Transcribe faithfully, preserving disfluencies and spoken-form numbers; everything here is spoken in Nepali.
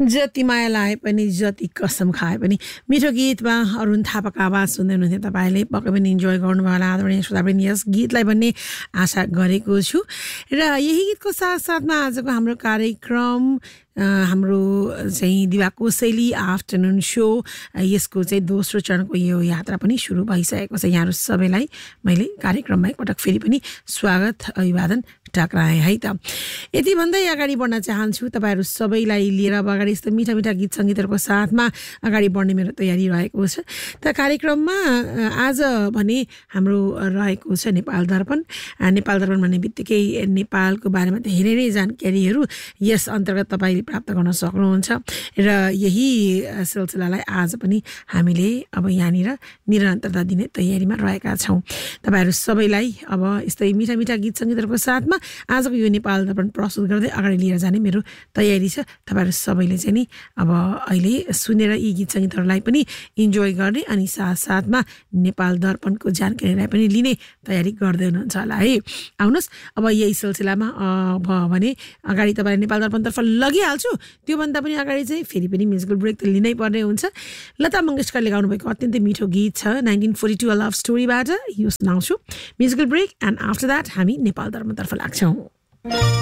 जति माया लाए पनि जति कसम खाए पनि मिठो गीतमा अरुण थापाको आवाज सुन्दै हुनुहुन्थ्यो। तपाईँले पक्कै पनि इन्जोय गर्नुभयो होला आदरणीय श्रोतावृन्द यस गीतलाई भन्ने आशा गरेको छु। र यही गीतको साथसाथमा आजको हाम्रो कार्यक्रम हाम्रो चाहिँ दिवा कोसेली आफ्टरनुन सो यसको चाहिँ दोस्रो चरणको यो यात्रा पनि सुरु भइसकेको छ। यहाँहरू सबैलाई मैले कार्यक्रममा एकपटक फेरि पनि स्वागत अभिवादन टक्राएँ है त। यति भन्दै अगाडि बढ्न चाहन्छु। तपाईँहरू सबैलाई लिएर अब अगाडि यस्तो मिठा मिठा गीत सङ्गीतहरूको साथमा अगाडि बढ्ने मेरो तयारी रहेको छ। त कार्यक्रममा आज भने हाम्रो रहेको छ नेपाल दर्पण। नेपाल दर्पण भन्ने बित्तिकै नेपालको बारेमा धेरै नै जानकारीहरू यस अन्तर्गत तपाईँले प्राप्त गर्न सक्नुहुन्छ। र यही सिलसिलालाई आज पनि हामीले अब यहाँनिर निरन्तरता दिने तयारीमा रहेका छौँ। तपाईँहरू सबैलाई अब यस्तै मिठा मिठा गीत सङ्गीतहरूको साथमा आजको यो नेपाल दर्पण प्रस्तुत गर्दै अगाडि लिएर जाने मेरो तयारी छ। तपाईँहरू सबैले चाहिँ नि अब अहिले सुनेर यी गीत सङ्गीतहरूलाई पनि इन्जोय गर्ने अनि साथसाथमा नेपाल दर्पणको जानकारीलाई पनि लिने तयारी गर्दै हुनुहुन्छ होला है। आउनुहोस् अब यही सिलसिलामा अब भने अगाडि तपाईँलाई नेपाल दर्पणतर्फ लगिहाल्छु। त्योभन्दा पनि अगाडि चाहिँ फेरि पनि म्युजिकल ब्रेक त लिनै पर्ने हुन्छ। लता मङ्गेशकरले गाउनुभएको अत्यन्तै मिठो गीत छ nineteen forty to a love स्टोरीबाट यो सुनाउँछु। Musical brake and after that हामी नेपाल दर्पणतर्फ लाग्छौँ।